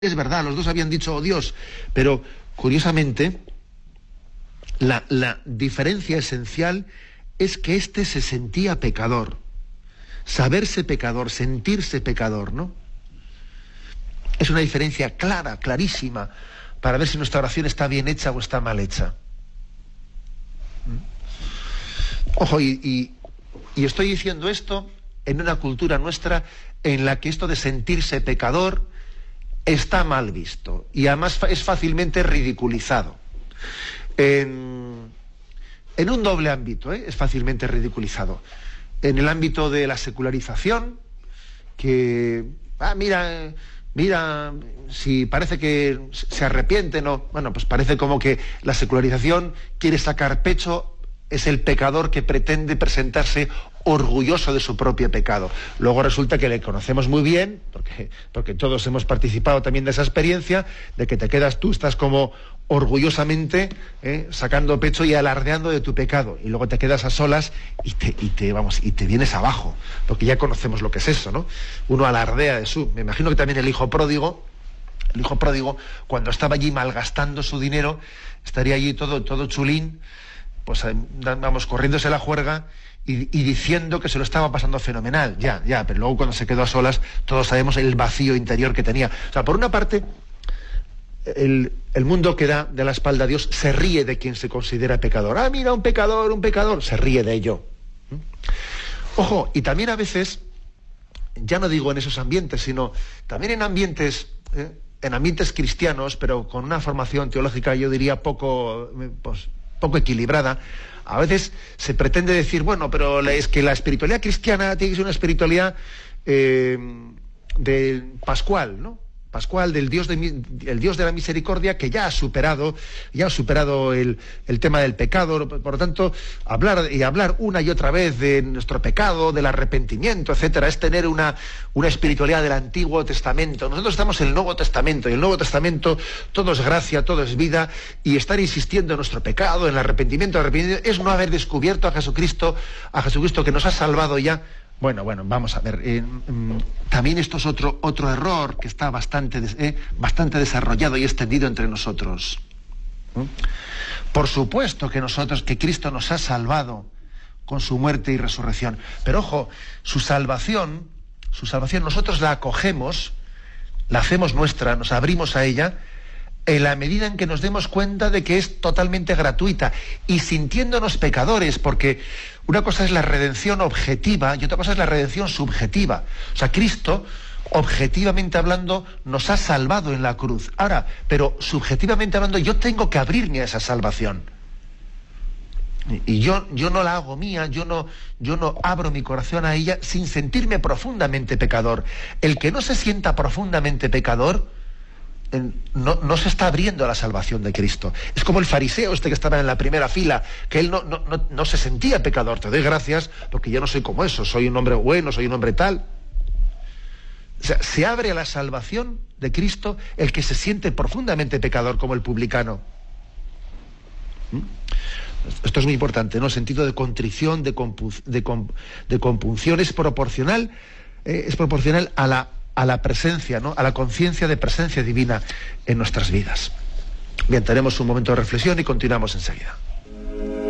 es verdad, los dos habían dicho, oh Dios, pero curiosamente la diferencia esencial es que éste se sentía pecador. Saberse pecador, sentirse pecador, ¿no? Es una diferencia clara, clarísima, para ver si nuestra oración está bien hecha o está mal hecha. Ojo, y estoy diciendo esto en una cultura nuestra en la que esto de sentirse pecador está mal visto y además es fácilmente ridiculizado. En un doble ámbito, es fácilmente ridiculizado. En el ámbito de la secularización, que, mira, si parece que se arrepiente, no, bueno, pues parece como que la secularización quiere sacar pecho, es el pecador que pretende presentarse orgulloso de su propio pecado. Luego resulta que le conocemos muy bien, porque todos hemos participado también de esa experiencia, de que te quedas tú, estás como orgullosamente sacando pecho y alardeando de tu pecado, y luego te quedas a solas y te vienes abajo, porque ya conocemos lo que es eso, ¿no? Uno alardea de su... Me imagino que también el hijo pródigo, cuando estaba allí malgastando su dinero, estaría allí todo chulín, pues corriéndose la juerga y diciendo que se lo estaba pasando fenomenal, ya, pero luego cuando se quedó a solas, todos sabemos el vacío interior que tenía. O sea, por una parte, el mundo que da de la espalda a Dios se ríe de quien se considera pecador. Ah, mira, un pecador, se ríe de ello. Ojo, y también a veces, ya no digo en esos ambientes, sino también en ambientes cristianos, pero con una formación teológica, yo diría, poco equilibrada. A veces se pretende decir, bueno, pero es que la espiritualidad cristiana tiene que ser una espiritualidad de Pascual, ¿no? Pascual, el Dios de la misericordia, que ya ha superado el tema del pecado. Por lo tanto, hablar una y otra vez de nuestro pecado, del arrepentimiento, etcétera, es tener una espiritualidad del Antiguo Testamento. Nosotros estamos en el Nuevo Testamento, y el Nuevo Testamento todo es gracia, todo es vida, y estar insistiendo en nuestro pecado, en el arrepentimiento, es no haber descubierto a Jesucristo que nos ha salvado ya. Bueno, vamos a ver. También esto es otro error que está bastante desarrollado y extendido entre nosotros. Por supuesto que Cristo nos ha salvado con su muerte y resurrección. Pero ojo, su salvación nosotros la acogemos, la hacemos nuestra, nos abrimos a ella, en la medida en que nos demos cuenta de que es totalmente gratuita y sintiéndonos pecadores, porque una cosa es la redención objetiva y otra cosa es la redención subjetiva. O sea, Cristo, objetivamente hablando, nos ha salvado en la cruz. Ahora, pero subjetivamente hablando, yo tengo que abrirme a esa salvación. Y yo no la hago mía, yo no abro mi corazón a ella sin sentirme profundamente pecador. El que no se sienta profundamente pecador no se está abriendo a la salvación de Cristo. Es como el fariseo que estaba en la primera fila, que él no se sentía pecador. Te doy gracias porque yo no soy como eso, soy un hombre bueno, soy un hombre tal. O sea, se abre a la salvación de Cristo el que se siente profundamente pecador, como el publicano. Esto es muy importante, ¿no? El sentido de contrición, de compunción es proporcional a la presencia, ¿no? A la conciencia de presencia divina en nuestras vidas. Bien, tenemos un momento de reflexión y continuamos enseguida.